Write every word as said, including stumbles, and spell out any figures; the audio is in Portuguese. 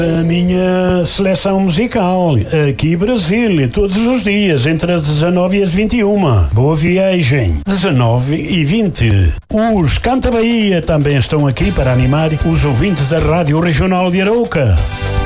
A minha seleção musical, aqui Brasil, todos os dias, entre as dezanove e as vinte e uma. Boa viagem. dezanove e vinte. Os Canta Bahia também estão aqui para animar os ouvintes da Rádio Regional de Arouca.